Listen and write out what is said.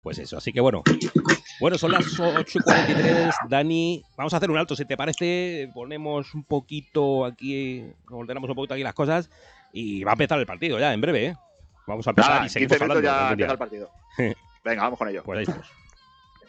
Pues eso, así que bueno. Bueno, son las 8:43, Dani. Vamos a hacer un alto, si te parece. Ponemos un poquito aquí, ordenamos un poquito aquí las cosas y va a empezar el partido ya, en breve, ¿eh? Vamos a empezar Nada, y en seguimos 15 minutos hablando ya del empieza Mundial. el partido. Venga, vamos con ello. Pues ahí estamos.